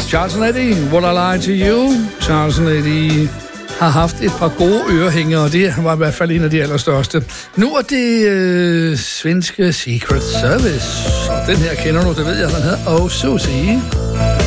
Charles & Eddie, Would I Lie to You? Charles & Eddie har haft et par gode ørehængere, og det var i hvert fald en af de allerstørste. Nu er det svenske Secret Service, og den her kender du, det ved jeg, den hedder Oh Susie.